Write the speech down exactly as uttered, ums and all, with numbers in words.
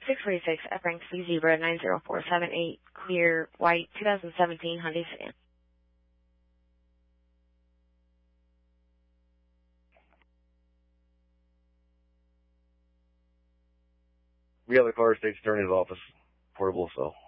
six forty-six at Frank C Zebra nine zero four seven eight, clear, white, twenty seventeen Hyundai sedan. We have the car at State's Attorney's office, portable, so.